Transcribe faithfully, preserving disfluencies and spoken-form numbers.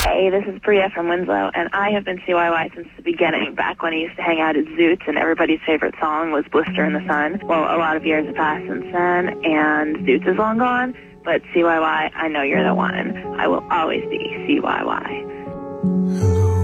Hey, this is Bria from Winslow, and I have been C Y Y since the beginning, back when I used to hang out at Zoots, and everybody's favorite song was Blister in the Sun. Well, a lot of years have passed since then, and Zoots is long gone, but C Y Y, I know you're the one. I will always be C Y Y. Hello.